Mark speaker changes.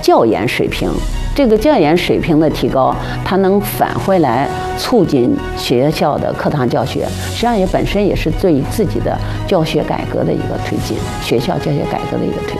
Speaker 1: 教研水平。这个教研水平的提高，它能返回来促进学校的课堂教学，实际上也本身也是对自己的教学改革的一个推进，学校教学改革的一个推进。